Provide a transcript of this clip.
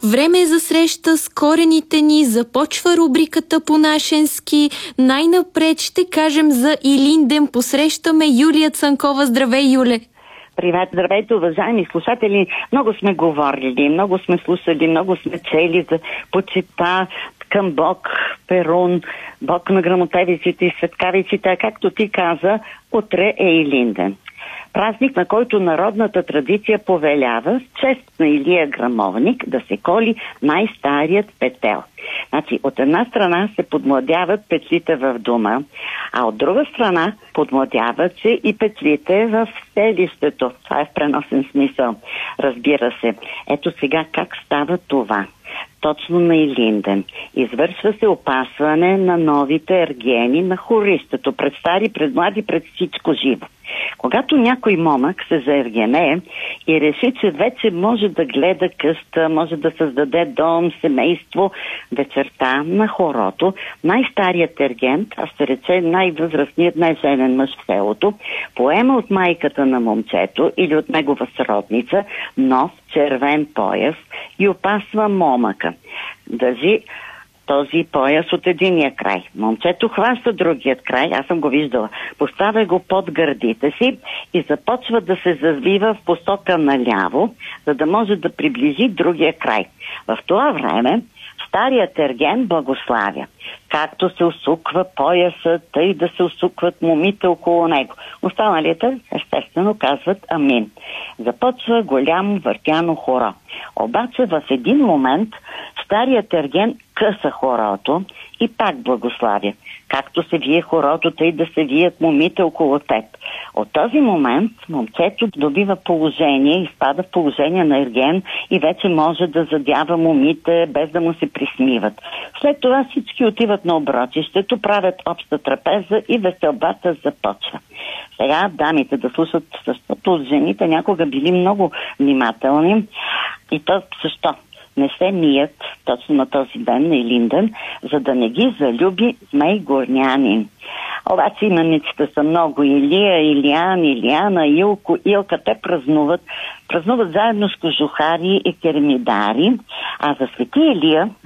Време е за среща с корените ни. Започва рубриката по-нашенски. Най-напред ще кажем за Илинден. Посрещаме Юлия Цанкова. Здравей, Юле! Привет, здравейте, уважаеми слушатели! Много сме говорили, много сме слушали, много сме цели за почита към Бог Перун, Бог на грамотевиците и светкавиците. Както ти каза, утре е Илинден. Празник, на който народната традиция повелява в чест на Илия Грамовник да се коли най-старият петел. Значи, от една страна се подмладяват петлите в дома, а от друга страна подмладяват се и петлите в селището. Това е в преносен смисъл, разбира се. Ето сега как става това. Точно на Илинден. Извършва се опасване на новите ергени на хорището, пред стари, пред млади, пред всичко живо. Когато някой момък се заергенее и реши, че вече може да гледа къща, може да създаде дом, семейство, вечерта на хорото, най-старият ерген, а ще рече най-възрастният, най-женен мъж в селото, поема от майката на момчето или от негова сродница нов червен пояс и опасва момъка. Държи този пояс от единия край. Момчето хваща другият край, аз съм го виждала, поставя го под гърдите си и започва да се завива в посока наляво, за да може да приближи другия край. В това време старият ерген благославя. Както се усуква поясът, тъй да се усукват момите около него. Останалите, естествено, казват амин. Започва голямо въртяно хоро. Обаче в един момент старият ерген къса хорото и пак благославя. Както се вие хорото, тъй да се вият момите около теб. От този момент момчето добива положение, изпада в положение на ерген и вече може да задява момите без да му се присмиват. След това всички отиват на оброчището, правят обща трапеза и веселбата започва. Сега дамите да слушат, защото жените някога били много внимателни. И то защо? Не се мият точно на този ден на Илинден, за да не ги залюби змей горнянин. Обаче имениците са много. Илия, Илиян, Илияна, Илко, Илка. Те празнуват заедно с кожухари и кермидари. А за свети Илия